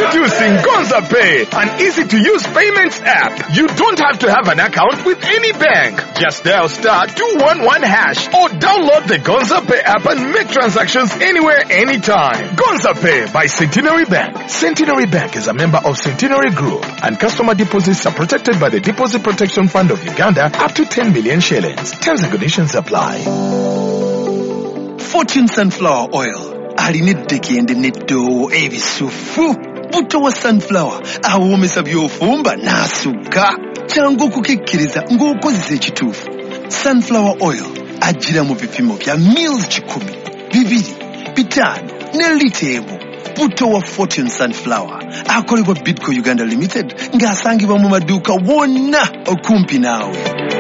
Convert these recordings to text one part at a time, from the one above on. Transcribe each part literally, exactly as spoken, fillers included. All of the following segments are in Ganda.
Introducing Gonza Pay, an easy-to-use payments app. You don't have to have an account with any bank. Just dial star two one one hash or download the Gonza Pay app and make transactions anywhere, anytime. Gonza Pay by Centenary Bank. Centenary Bank is a member of Centenary Group, and customer deposits are protected by the Deposit Protection Fund of Uganda up to ten million shillings. Terms and conditions apply. Fortune Sunflower Oil. Alinedeki and Nedo Ebisufu. Buto wa sunflower. Awomesa byofumba nasuka. Changu kukikiriza ng'okozesa ekituufu. Sunflower oil ajira mu bipimo bya mils kikumi, bibiri, bitano ne lita emu. Buto wa Fortune Sunflower akolebwa Bidco Uganda Limited ng'asangibwa mu maduuka wonna okumpi naawe.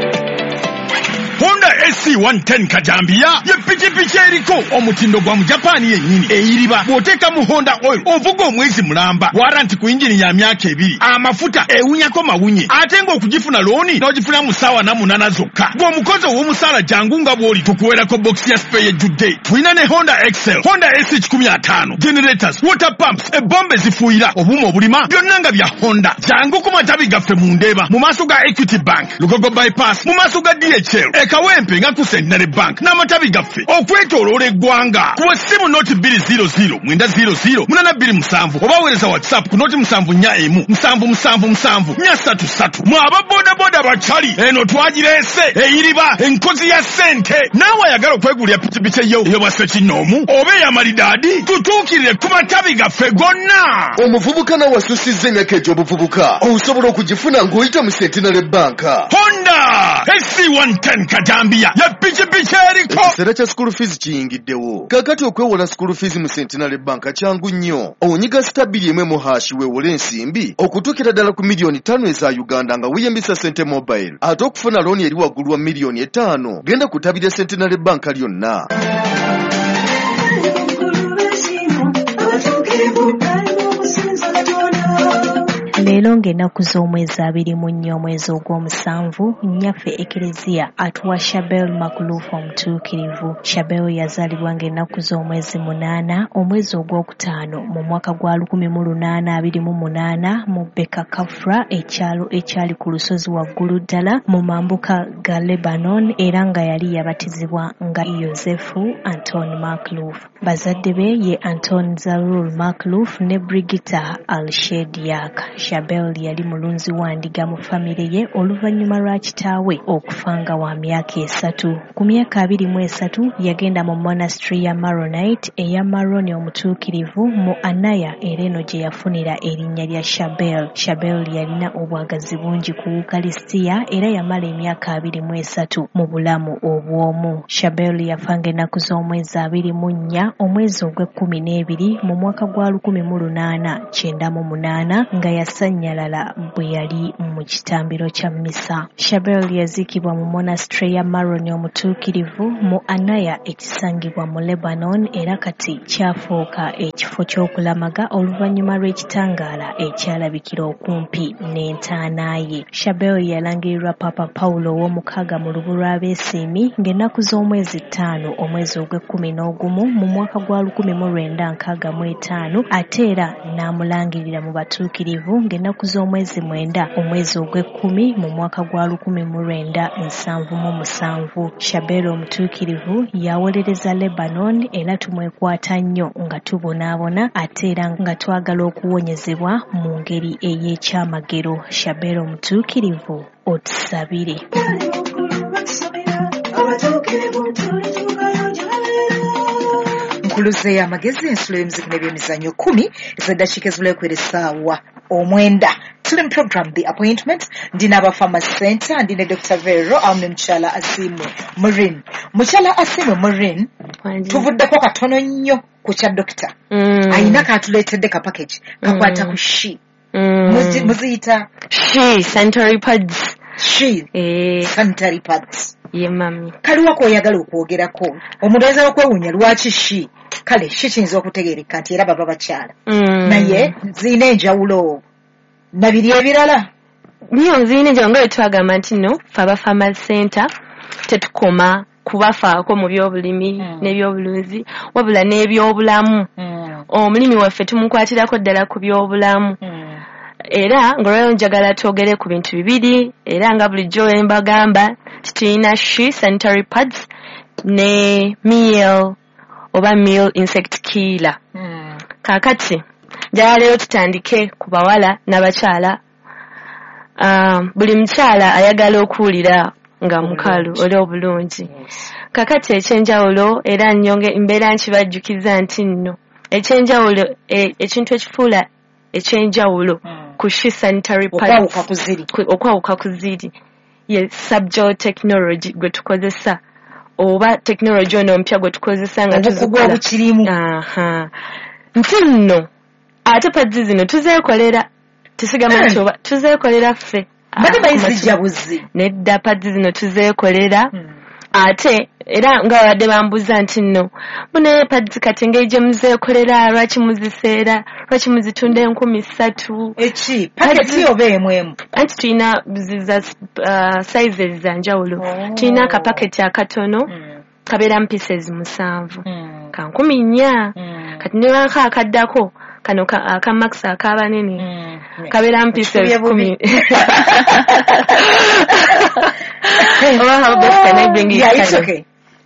Honda S C one ten Kajambia ye pikipiki eriko omutindo gwa mu Japan yennyini eyiriba bw'oteeka mu Honda oil ovuga omwezi mulamba warranty ku injini ya myaka ebiri amafuta ewunyako mawunye ate ng'okugifuna looni n'ogifuna mu ssaawa na munaana zokka gw'omukozi ow'omusaala jangu nga bw'oli tukuweerako box ya spare ejjudde. Tulina ne Honda Excel, Honda S C one fifty, generators, water pumps, ebbomba ezifuuyira obuuma obulima byonna nga bya Honda. Jangu ku matabi gaffe mu Ndeeba mu maaso ga Equity Bank, Lugogo bypass mu maaso ga D H L, Kawempe nga ku Centenary Bank n'amatabi gaffe okwetooloola eggwanga ku ssimu noti bbiri zero zero mwenda zero zero munana bbiri musanvu oba weereza WhatsApp ku noti musanvu nnya emu musanvu musanvu musanvu nnya ssatu ssatu. Mwe ababoodaboda bacali eno twagireese eyiriba enkozi ya ssente. Naawe ayagala okwegulira pikipiki eyo ey'obwa Ssekinnoomu oba ey'amalidaadi tutuukirire ku matabi gaffe gonna. Omuvubuka nawe asusizza emyaka egy'obuvubuka osobola okugifuna ng'oyita mu Centenary Bank. Honda S C one ten Kajambia ya pikipiki eriko. Ekiseera kya school fees kiyingiddewo. Kakati okwewola school fees mu Centenary Bank kyangu nnyo. Onyiga stabili emwe mu hashi weewole ensimbi okutuukira ddala ku miliyoni ttaano eza Uganda nga weeyambisa Sente Mobile. Ate okufuna looni eri waggulu wa miliyoni etaano genda ku ttabi lya Centenary Bank lyonna. Leero ng'ennaku z'omwezi abiri mu nnya omwezi ogw'omusanvu nnyaffe Ekereziya atuwa Shabel Makulufu omutuukirivu. Shabel yazaalibwa ng'ennaku z'omwezi munaana omwezi ogwokutaano mu mwaka gwa lukumi mu lunaana abiri mu munaana mu Beka Kafra, ekyalo ekyali ku lusozi waggulu ddala mu mambuka ga Lebanon, era nga yali yabatizibwa nga Yosefu Anton Makulufu. Bazadde be ye Anton Zarul Makulufu ne Brigita Al-Shediak. Shabel yali mulunzi wa ndiga mu famire ye oluvannyuma lwa kitaawe okufa nga wa myaka esatu. Ku myaka abiri mu esatu yagenda mu monastery ya Maronite eya Maroni omutuukirivu mu Anaya, era eno gye yafunira erinnya lya Shabel. Shabel yalina obwagazi bungi ku Ukalisitiya era yamala emyaka abiri mu esatu mu bulamu obw'omu. Shabel yafanga ennaku z'omwezi abiri mu nnya omwezi ogw'ekkumi n'ebiri mu mwaka gwa lukumi mu lunaana kyenda mu munaana nga yasannyalala bwe yali mu kitambiro kya mmisa. Shabel yaziikibwa mu monastery ya Maroni omutuukirivu mu Anaya ekisangibwa mu Lebanon, era kati kyafuuka ekifo ky'okulamaga oluvannyuma lw'ekitangaala ekyalabikira okumpi n'entaana ye. Shabel yalangirirwa Papa Paulo ow'omukaaga mu lubu lw'abeesiimi ng'ennaku z'omwezi ttaano omwezi ogw'ekkumi n'ogumu mu mwaka gwa lukumi mu lwenda nkaaga mu etaano, ate era n'amulangirira mu batuukirivu ng'ennaku z'omwezi mwenda omwezi ogw'ekkumi mu mwaka gwa lukumi mu lwenda nsanvu mu musanvu. Shabel omutuukirivu yawolereza Lebanon, era tumwekwata nnyo nga tubonaabona ate era nga twagala okuwonyezebwa mu ngeri ey'ekyamagero. Shabel omutuukirivu otusabire. Nkuluze y'amagezi ensulo y'emiziki n'ebyemizannyo kumi ez'eddakiika eziwera essaawa omwenda. Tuli mu program The Appointment. Ndina aba Farmers Center, ndina Doctor Vero awamu ne mukyala Asimwe Maureen. Mukyala Asimwe Maureen, tuvuddeko katono nnyo ku kya Doctor. Mm. Ayina katuleetedde ka package kakwata ku she. Mm. Muzi, muziyita she sanitary pads. She eh. sanitary pads. Ye mami. Kaliwa kw'oyagala okwogerako omuntu ayinza okwewuunya lwaki she. Kale she kiyinza okutegeereka nti era baba bakyala. Mm. Naye ziyina enjawulo na biri ebirala. Niyo ziyina enjawulo nga twagamba nti no fe aba Farmers Center tetukoma kubafaako mu byobulimi mm. n'ebyobulunzi wabula n'ebyobulamu. Mm. omulimi waffe tumukwatirako ddala ku byobulamu era ng'olwaliro njagala twogere ku bintu bibiri era nga bulijjo embagamba tulina she sanitary pads ne meal oba meal insect killer. Mm. Kakati njagala leero tutandike ku bawala n'abakyala. Um, buli mukyala ayagala okuwulira nga mukalu oli obulungi. Yes. Kakati ekyenjawulo era nnyonge mbeera nkibajjukiza nti nno ekyenjawulo e, ekintu ekifuula ekyenjawulo mm. ku she sanitary pads okwawuka ku ziri ye subgel technology gwe tukozesa oba technology ono mpya gwe tukozesa nga tuzikola obukirimu. Aha. Nti nno ate pads zino tuzeekolera tusigama nti oba tuzeekolera ffe bali bayizijja buzi nedda pads zino tuzeekolera hmm. ate era nga babadde bambuza nti nno mune pads kati engeri gye muzeekolera lwaki muziseera lwaki muzitunda enkumi ssatu eki paketi oba emu emu anti tulina ziza uh, sizes za njawulo. Oh. Tulina akapaketi akatono mm. kabeeramu pieces musanvu mm. ka nkumi nnya mm. kati ne wanka akaddako kano aka max akabanene mm. kabeeramu pieces kumi. Oh, how best can I bring it? Yeah, it's okay.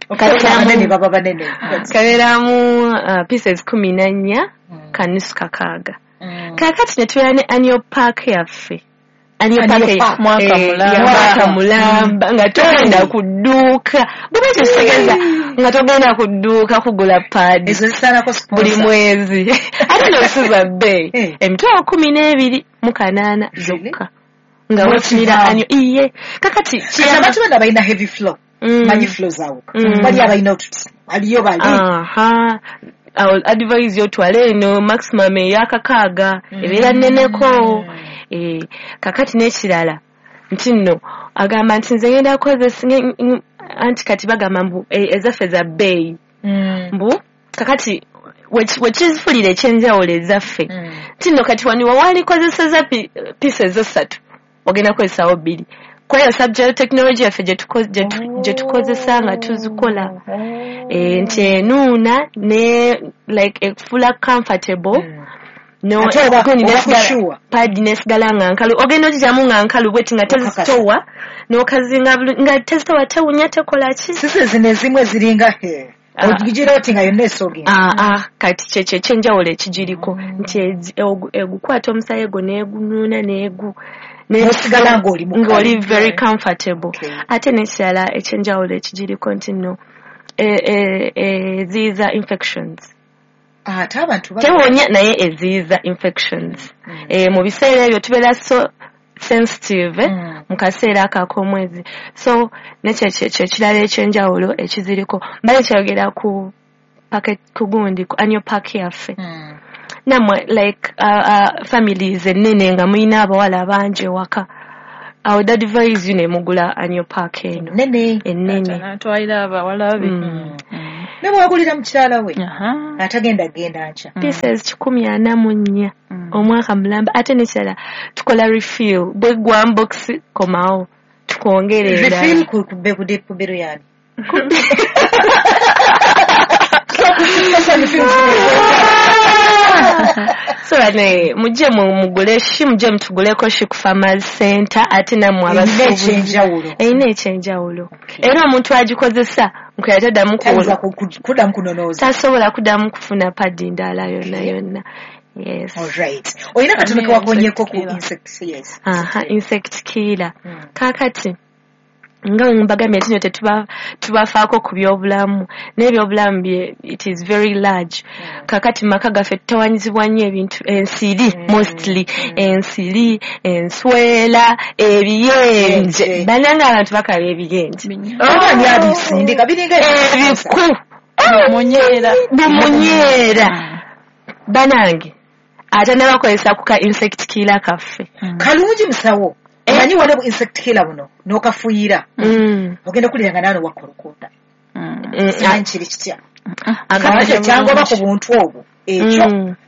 Kabeeramu uh, pieces kumi na nnya mm. kanusu kakaaga. Mm. Kakati ne tubeera ne annual park yaffe. Annual park mwaka mulamba, mwaka mulamba nga togenda ku dduuka bwe tusigeza nga togenda ku dduuka kugula pad buli mwezi ate n'osuza bbeeyi emitwalo kumi n'ebiri mu kanaana zokka nga wafunira annual iye kakati abantu bana balina heavy flow manyi flow zaawo bali abalina otuti aliyo bali aha I will advise you to aleno maximum yakakaaga ebeera nneneko eh kakati n'ekirala nti nno agamba nti nze ngenda kozesa anti kati bagamba mbu ezaffe za bbeeyi mbu kakati wekizifulira ekyenjawulo ezaffe nti nno kati wani wawaali kozeseza pieces essatu ogenda kozesaawo bbiri kwayo subgel technology yaffe gye tukozesa nga tuzikola nti enuuna ne like efula comfortable no pad nesigala nga nkalu ogenda ogijamu nga nkalu bweti nga tezitowa n'okazinga nga tezitowa tewunya tekola ki sise zino ezimu eziringa ogigira oti nga yonna esogenda ah kati kyekyo ekyenjawulo ekigiriko nti egukwata omusaayi gwo n'egunuuna n'egu nesigala ng'oli ng'oli very comfortable. Ate n'ekirala ekyenjawulo ekigiriko nti nno eziiza infections. Ate abantu tewonya naye eziiza infections. Mu biseera ebyo tubeera so sensitive mu kaseera ako ak'omwezi. So nekyekyo ekirala ekyenjawulo ekiziriko mbale kyayogera ku packet ku gundi ku annual pack yaffe. Namwe like uh, uh, families ennene nga mulina abawala bangi waka I would advise you ne mugula annual pack eno nene ennene twalira abawala be ne bwagulira mukyala we atagenda genda ncha pieces kikumi ana mu nnya omwaka mulamba ate nekirala tukola refill bwe gwa box komao tukongerera refill ku be ku de kubero yani so ane mujje mu mugule shi mujje mtuguleko shi ku farmers center ate namwe abasuubuzi eyina ekyenjawulo era omuntu agikozesa nkuyatadda kudamu kunonoza tasobola kuddamu kufuna padi ndala yonna yonna. Yes. All right. Oyina katoneke wakonyeko ku insect yes. Aha, insect killer. Hmm. Kakati nga mbagambye nti tetuba tubafaako ku byobulamu n'ebyobulamu bye it is very large. Mm. Kakati maka gaffe tawanyizibwa nnyo ebintu ensiri mm. mostly mm. ensiri enswela ebiyenje mm. bananga abantu bakaba ebiyenje oba byabisindika biringa ebiku munyera munyera banange ate nabakozesa ku ka insect killer kaffe mm. kalungi musawo manyi wale bu insect killer buno n'okafuyira mm. ogenda kuliranga nano wakolokoda mm. mm. anchiri kitya akaje cyangwa bako buntu obwo ekyo mm.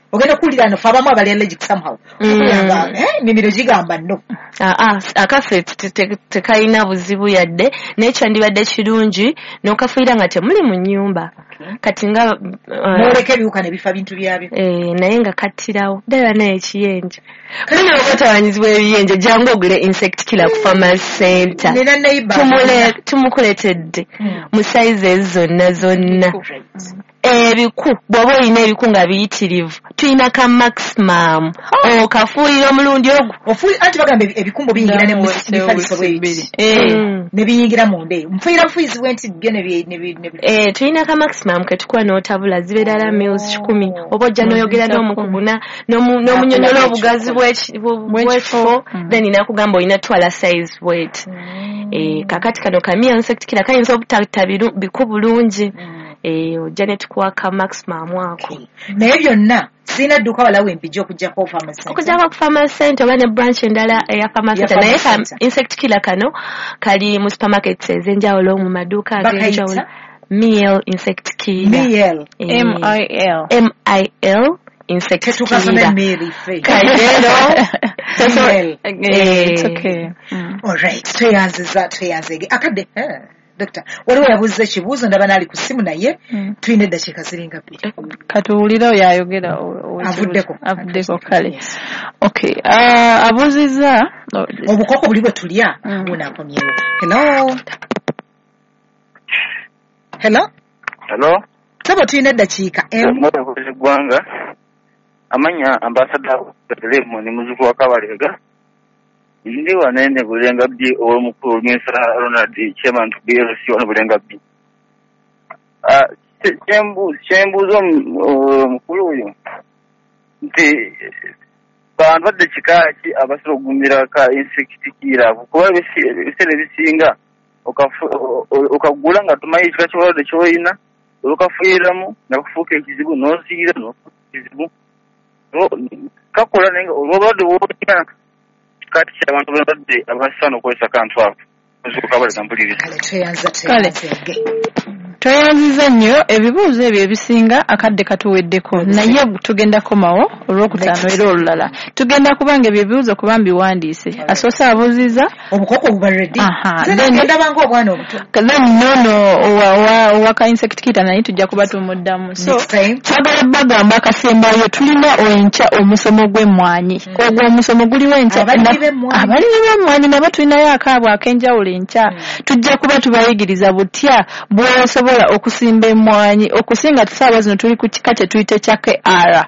ogenda kuwulira no fe abamu abali allergic somehow nga eh mimiro gigamba no aa akaffe tekayina buzibu yadde n'ekyandibadde kirungi n'okafiira nga temuli mu nnyumba kati nga n'oleka ebiwuka ne bifa bintu byabyo naye nga kattirawo ddala naye ekiyenje kale okwetawanyizibwa ebiyenje jangu ogule insect killer ku pharmacy center tumukuletedde mu size ezo zonna zonna ebiku bw'oba olina ebiku nga biyitirivu tulina ka maximum okafuuyira omulundi ogwo anti bagamba ebikumbo biyingira ne mufaliso bwebiri ne biyingira munda eyo mufuuyira bufuyizi bwenti byo ne tulina ka maximum ke tukuba n'otabula zibeerala mils kikumi oba ojja n'oyogera n'omukubuna n'omunyonyola obugazi bw'ekifo then nakugamba olina twala size bweti kakati kano kamya insect killer kayinza obutatta biku bulungi ojja ne tukuwa ka maximum ako naye byonna sina dduka wala wempijja okujjako pharmacy center okujjako ku pharmacy center oba ne branch endala eya pharmacy center naye ka insect killer kano kali mu supermarkets ez'enjawulo mu maduuka ag'enjawulo Miel insect killer Miel M I L M I L insect killer kajero it's okay alright tweyanziza tweyanzege akadde Doctor, waliwo yabuuza ekibuuzo ndaba naali ku ssimu naye tulina eddakiika ziringa bbiri katuwulira oyo ayogera avuddeko avuddeko kale okay abuuzizza obukoko buli bwe tulya bunaakomyewo hello hello hello sabo tulina eddakiika eggwanga amanya ambasada Lemo ni muzuku wa Kabalega ndi wanene bulenga bbi omukulu Minisita Ronald Chairman to B L C ono bulenga bbi ah chembu chembu zo mukulu uyu nti bantu badde kikaki abasiro gumira ka insect killer kuba bisere bisinga okagula nga tumayi kikaki wade choina okafuiramu nakufuka ekizibu nozira no kizibu no kakola nenga olwobade wona kati abantu badde abasana okwesa kantu apo nzukabaliza mpuliriza kale tweyanziza nnyo ebibuuzo ebyo ebisinga akadde katuweddeko naye tugenda komawo olwokutaano era olulala tugenda kubanga ebyo ebibuuzo kuba mbiwandiise asoose abuuziza obukoko buba ready ndabanga obwana obuto then nono waka insect killer naye tujja kuba tumuddamu so twagala bagamba akasembayo tulina enkya omusomo gw'emmwanyi ogwo omusomo guliwo enkya abalimi b'emmwanyi nabo tulinayo akaabwe ak'enjawulo enkya tujja kuba tubayigiriza butya bw'osobola okusimba emmwanyi okusinga tusaawa zino tuli ku kika kye tuyite kya K R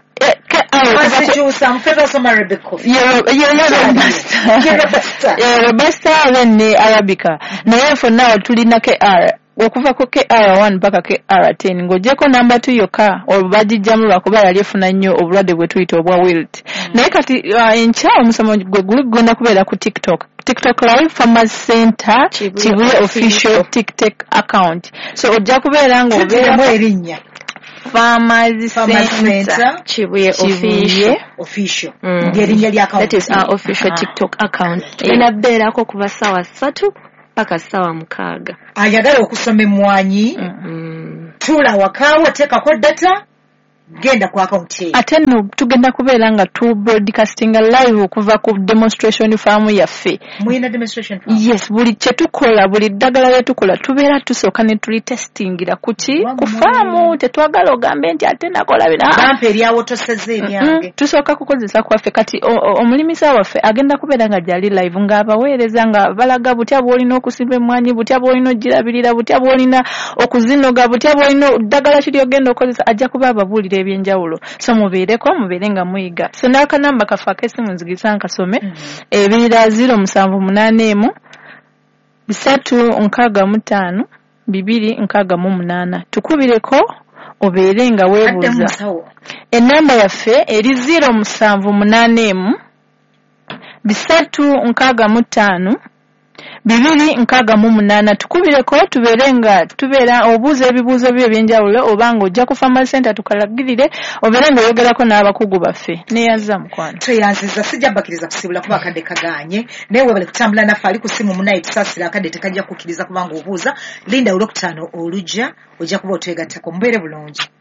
Robusta ne Arabica naye fonna tulina K R okuva ku K R one mpaka K R ten ng'ogyeko namba two yokka obagijjamu lwakuba yali efuna nnyo obulwadde bwe tuyita obwa wilt naye kati enkya omusomo gwe guli gugenda kubeera ku TikTok TikTok live Pharmacy Center Kibuye official TikTok account so ojja kubeera ng'obeeramu erinnya Pharmacy Center Kibuye official official ng'erinnya lya account that is our official TikTok account ena beerako kuva ssaawa ssatu paka ssaawa mukaaga ayagala okusoma emmwanyi tuula wakaawo teekako data genda ku account ye ate no tugenda kubeera nga tu broadcasting live okuva ku demonstration farm yaffe muyina demonstration farm yes buli kye tukola buli ddagala lye tukola tubeera tusooka ne tulitestingira kuki ku farm tetwagala ogambe nti ate nakola bina bampa eryawo toseze ebyange tusooka kukozesa kwaffe kati omulimisa waffe agenda kubeera nga gyali live ng'abaweereza nga balaga butya bw'olina okusimba emmwanyi butya bw'olina ogirabirira butya bw'olina okuzinoga butya bw'olina ddagala kiri ogenda okozesa ajja kuba ababuulira ebyenjawulo so mubeereko mubeere nga muyiga so n'akanamba kaffe ak'essimu nzigisa nkasome ebirira zero musanvu munaana emu bisatu nkaaga mu ttaano bibiri nkaaga mu munaana tukubireko obeere nga weebuuza ennamba yaffe eri zero musanvu munaana emu bisatu nkaaga mu ttaano bibiri nkaaga mu munaana tukubireko tubeere nga tubeera obuuza ebibuuzo byo ebyenjawulo obanga ojja ku Pharmacy Center tukalagirire obeere nga oyogerako n'abakugu baffe neeyazza mukwano tweyanziza sijja bakiriza kusibula kuba akadde kaganye naye webale kutambula naffe ali ku ssimu munaye tusaasira akadde tekajja kukkiriza kubanga obuuza linda olwokutaano olujja ojja kuba otwegattako mubeere bulungi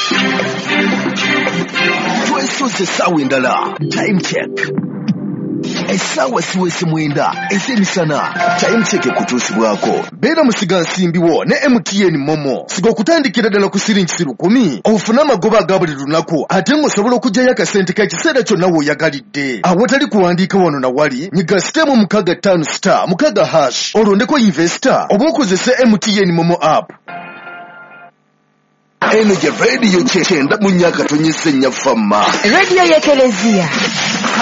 twesoze essaawa endala time check essaawa siwese mwenda ez'emisana time check ekutuusibwako beera musiga nsimbiwo ne M T N Momo siga okutandikira ddala ku siringi lukumi ofune amagoba aga buli lunaku ate ng'osobola okugyayo akasente k'ekiseera kyonna w'oyagalidde awatali kuwandiika wano na wali nyiga sitemu mukaga ttaano star mukaga hash olondeko investor oba okozese M T N Momo app. Eno gye rediyo kyenda mu nnyaka tonyese nnya famma rediyo y'ekelezia